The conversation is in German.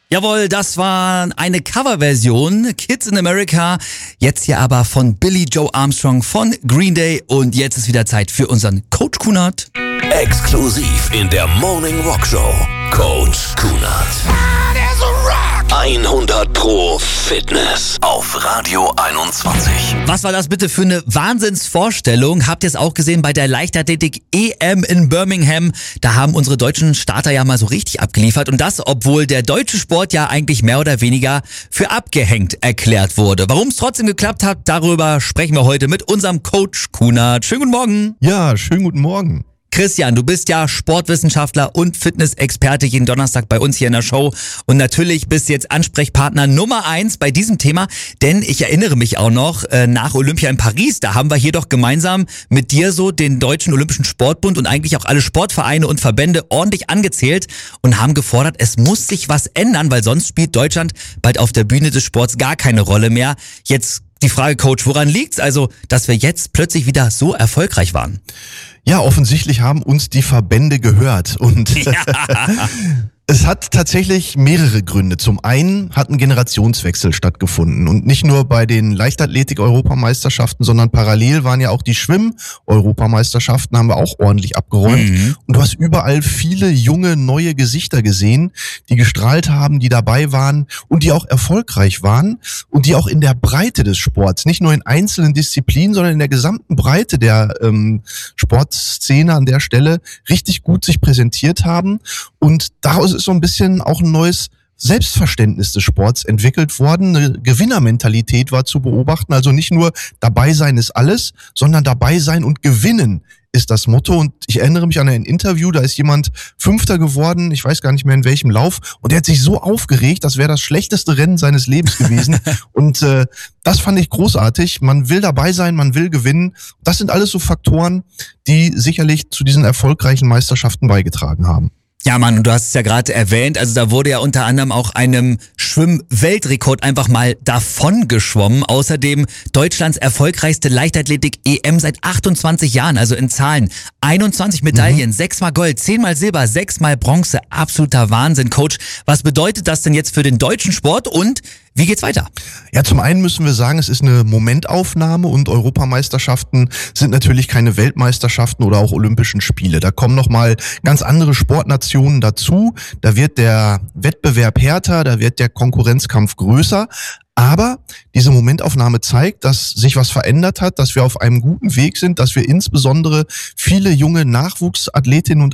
Jawohl, das war eine Coverversion, Kids in America, jetzt hier aber von Billy Joe Armstrong von Green Day und jetzt ist wieder Zeit für unseren Coach Kunert. Exklusiv in der Morning Rock Show, Coach Kunert. 100% Fitness auf Radio 21. Was war das bitte für eine Wahnsinnsvorstellung? Habt ihr es auch gesehen bei der Leichtathletik EM in Birmingham? Da haben unsere deutschen Starter ja mal so richtig abgeliefert und das, obwohl der deutsche Sport ja eigentlich mehr oder weniger für abgehängt erklärt wurde. Warum es trotzdem geklappt hat, darüber sprechen wir heute mit unserem Coach Kunert. Schönen guten Morgen. Ja, schönen guten Morgen. Christian, du bist ja Sportwissenschaftler und Fitnessexperte jeden Donnerstag bei uns hier in der Show und natürlich bist du jetzt Ansprechpartner Nummer 1 bei diesem Thema, denn ich erinnere mich auch noch, nach Olympia in Paris, da haben wir hier doch gemeinsam mit dir so den Deutschen Olympischen Sportbund und eigentlich auch alle Sportvereine und Verbände ordentlich angezählt und haben gefordert, es muss sich was ändern, weil sonst spielt Deutschland bald auf der Bühne des Sports gar keine Rolle mehr. Jetzt die Frage, Coach, woran liegt's also, dass wir jetzt plötzlich wieder so erfolgreich waren? Ja, offensichtlich haben uns die Verbände gehört und es hat tatsächlich mehrere Gründe. Zum einen hat ein Generationswechsel stattgefunden und nicht nur bei den Leichtathletik-Europameisterschaften, sondern parallel waren ja auch die Schwimm-Europameisterschaften, haben wir auch ordentlich abgeräumt. Und du hast überall viele junge, neue Gesichter gesehen, die gestrahlt haben, die dabei waren und die auch erfolgreich waren und die auch in der Breite des Sports, nicht nur in einzelnen Disziplinen, sondern in der gesamten Breite der Sportszene an der Stelle richtig gut sich präsentiert haben. Und daraus ist so ein bisschen auch ein neues Selbstverständnis des Sports entwickelt worden. Eine Gewinnermentalität war zu beobachten. Also nicht nur dabei sein ist alles, sondern dabei sein und gewinnen ist das Motto. Und ich erinnere mich an ein Interview, da ist jemand Fünfter geworden, ich weiß gar nicht mehr in welchem Lauf, und der hat sich so aufgeregt, das wäre das schlechteste Rennen seines Lebens gewesen. Und das fand ich großartig. Man will dabei sein, man will gewinnen. Das sind alles so Faktoren, die sicherlich zu diesen erfolgreichen Meisterschaften beigetragen haben. Ja, Mann, du hast es ja gerade erwähnt, also da wurde ja unter anderem auch einem Schwimm-Weltrekord einfach mal davon geschwommen. Außerdem Deutschlands erfolgreichste Leichtathletik-EM seit 28 Jahren, also in Zahlen. 21 Medaillen, 6-mal Gold, 10-mal Silber, 6-mal Bronze. Absoluter Wahnsinn, Coach. Was bedeutet das denn jetzt für den deutschen Sport und wie geht's weiter? Ja, zum einen müssen wir sagen, es ist eine Momentaufnahme und Europameisterschaften sind natürlich keine Weltmeisterschaften oder auch Olympischen Spiele. Da kommen nochmal ganz andere Sportnationen dazu. Da wird der Wettbewerb härter, da wird der Konkurrenzkampf größer. Aber diese Momentaufnahme zeigt, dass sich was verändert hat, dass wir auf einem guten Weg sind, dass wir insbesondere viele junge Nachwuchsathletinnen und